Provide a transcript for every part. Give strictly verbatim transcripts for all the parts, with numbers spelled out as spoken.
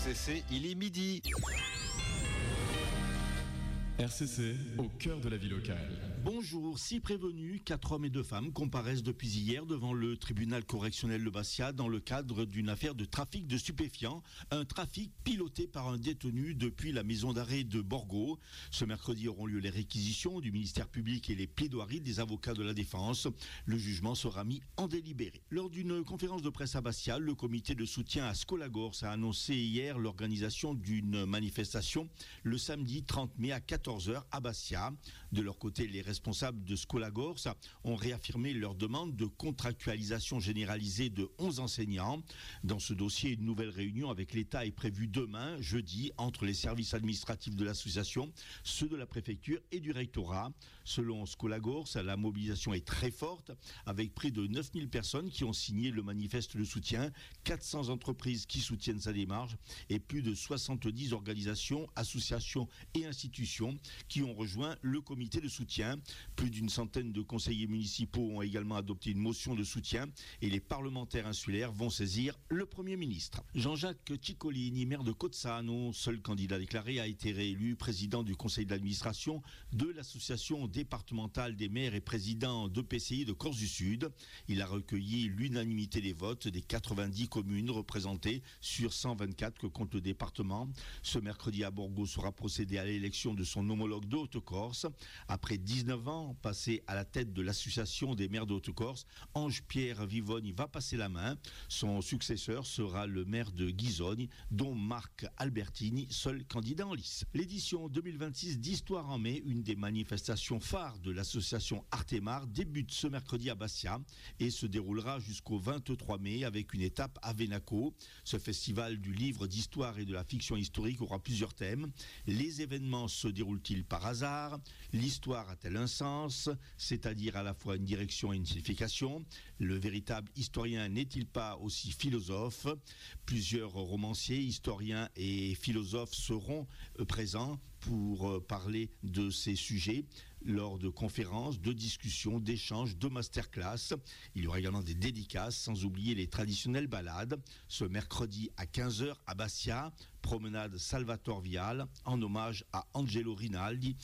C C, il est midi. R C C, au cœur de la vie locale. Bonjour, six prévenus, quatre hommes et deux femmes comparaissent depuis hier devant le tribunal correctionnel de Bastia dans le cadre d'une affaire de trafic de stupéfiants, un trafic piloté par un détenu depuis la maison d'arrêt de Borgo. Ce mercredi auront lieu les réquisitions du ministère public et les plaidoiries des avocats de la défense. Le jugement sera mis en délibéré. Lors d'une conférence de presse à Bastia, le comité de soutien à Skolagors a annoncé hier l'organisation d'une manifestation le samedi trente mai à quatorze heures à Bastia. De leur côté, les responsables de Skolagors ont réaffirmé leur demande de contractualisation généralisée de onze enseignants. Dans ce dossier, une nouvelle réunion avec l'État est prévue demain, jeudi, entre les services administratifs de l'association, ceux de la préfecture et du rectorat. Selon Skolagors, la mobilisation est très forte, avec près de neuf mille personnes qui ont signé le manifeste de soutien, quatre cents entreprises qui soutiennent sa démarche et plus de soixante-dix organisations, associations et institutions qui ont rejoint le comité de soutien. Plus d'une centaine de conseillers municipaux ont également adopté une motion de soutien et les parlementaires insulaires vont saisir le Premier ministre. Jean-Jacques Ciccolini, maire de Cozzano, seul candidat déclaré, a été réélu président du conseil d'administration de l'association départementale des maires et président d'E P C I de Corse du Sud. Il a recueilli l'unanimité des votes des quatre-vingt-dix communes représentées sur cent vingt-quatre que compte le département. Ce mercredi à Borgo sera procédé à l'élection de son homologue de Haute-Corse. Après dix-neuf ans passés à la tête de l'association des maires de Haute-Corse, Ange-Pierre Vivogne va passer la main. Son successeur sera le maire de Ghisogne, dont Marc Albertini, seul candidat en lice. L'édition deux mille vingt-six d'Histoire en mai, une des manifestations phares de l'association Artemar, débute ce mercredi à Bastia et se déroulera jusqu'au vingt-trois mai avec une étape à Venaco. Ce festival du livre d'histoire et de la fiction historique aura plusieurs thèmes. Les événements se déroulent-ils par hasard? L'histoire a-t-elle un sens, c'est-à-dire à la fois une direction et une signification? Le véritable historien n'est-il pas aussi philosophe? Plusieurs romanciers, historiens et philosophes seront présents pour parler de ces sujets lors de conférences, de discussions, d'échanges, de masterclass. Il y aura également des dédicaces, sans oublier les traditionnelles balades. Ce mercredi à quinze heures à Bastia, promenade Salvatore Vial en hommage à Angelo Rinaldi.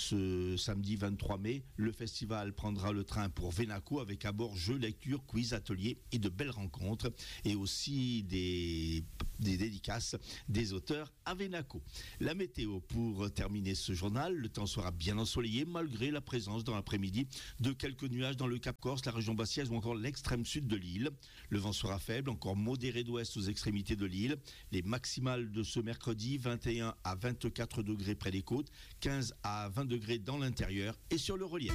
Ce samedi vingt-trois mai, le festival prendra le train pour Venaco avec à bord jeux, lectures, quiz, ateliers et de belles rencontres et aussi des, des dédicaces des auteurs à Venaco. La météo pour terminer ce journal, le temps sera bien ensoleillé malgré la présence dans l'après-midi de quelques nuages dans le Cap Corse, la région bastiaise ou encore l'extrême sud de l'île. Le vent sera faible, encore modéré d'ouest aux extrémités de l'île. Les maximales de ce mercredi, vingt et un à vingt-quatre degrés près des côtes, quinze à vingt degrés dans l'intérieur et sur le relief.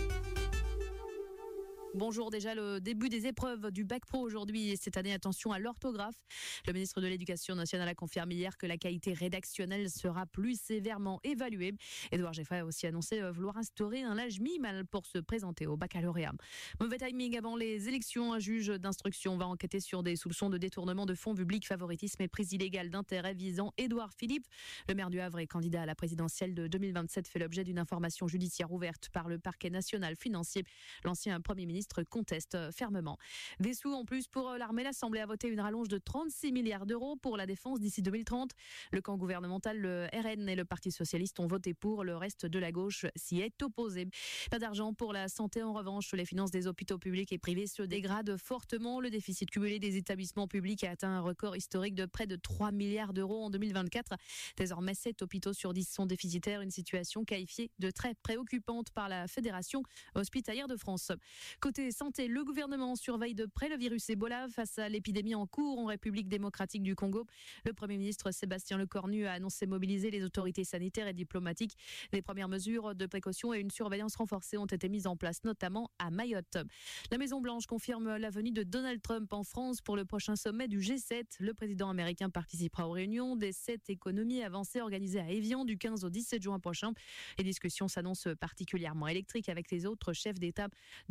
Bonjour, déjà le début des épreuves du bac pro aujourd'hui et cette année, attention à l'orthographe. Le ministre de l'Éducation nationale a confirmé hier que la qualité rédactionnelle sera plus sévèrement évaluée. Édouard Geffray a aussi annoncé vouloir instaurer un âge minimal pour se présenter au baccalauréat. Mauvais timing avant les élections. Un juge d'instruction va enquêter sur des soupçons de détournement de fonds publics, favoritisme et prise illégale d'intérêt visant Édouard Philippe. Le maire du Havre et candidat à la présidentielle de deux mille vingt-sept fait l'objet d'une information judiciaire ouverte par le parquet national financier. L'ancien Premier ministre conteste fermement. Des sous en plus pour l'armée. L'Assemblée a voté une rallonge de trente-six milliards d'euros pour la défense d'ici deux mille trente. Le camp gouvernemental, le R N et le Parti socialiste ont voté pour. Le reste de la gauche s'y est opposé. Pas d'argent pour la santé. En revanche, les finances des hôpitaux publics et privés se dégradent fortement. Le déficit cumulé des établissements publics a atteint un record historique de près de trois milliards d'euros en deux mille vingt-quatre. Désormais, sept hôpitaux sur dix sont déficitaires. Une situation qualifiée de très préoccupante par la Fédération hospitalière de France. Côté santé, le gouvernement surveille de près le virus Ebola face à l'épidémie en cours en République démocratique du Congo. Le Premier ministre Sébastien Lecornu a annoncé mobiliser les autorités sanitaires et diplomatiques. Les premières mesures de précaution et une surveillance renforcée ont été mises en place, notamment à Mayotte. La Maison-Blanche confirme la venue de Donald Trump en France pour le prochain sommet du G sept. Le président américain participera aux réunions des sept économies avancées organisées à Évian du quinze au dix-sept juin prochain. Les discussions s'annoncent particulièrement électriques avec les autres chefs d'État. Donald Trump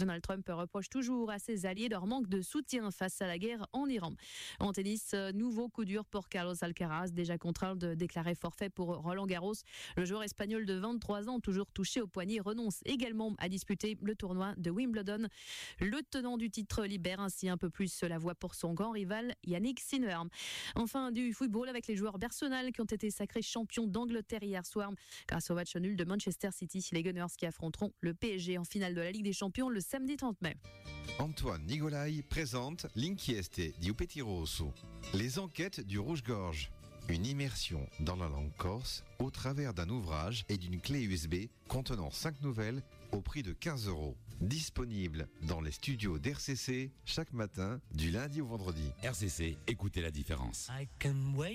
reproche toujours à ses alliés leur manque de soutien face à la guerre en Iran. En tennis, nouveau coup dur pour Carlos Alcaraz, déjà contraint de déclarer forfait pour Roland Garros. Le joueur espagnol de vingt-trois ans, toujours touché au poignet, renonce également à disputer le tournoi de Wimbledon. Le tenant du titre libère ainsi un peu plus la voie pour son grand rival Yannick Sinner. Enfin, du football avec les joueurs d'Arsenal qui ont été sacrés champions d'Angleterre hier soir grâce au match nul de Manchester City. Les Gunners qui affronteront le P S G en finale de la Ligue des Champions le samedi trente mai. Antoine Nigolai présente L'inchieste di Petit Rosso, les enquêtes du Rouge-Gorge. Une immersion dans la langue corse au travers d'un ouvrage et d'une clé U S B contenant cinq nouvelles au prix de quinze euros. Disponible dans les studios d'R C C chaque matin du lundi au vendredi. R C C, écoutez la différence. I can wait.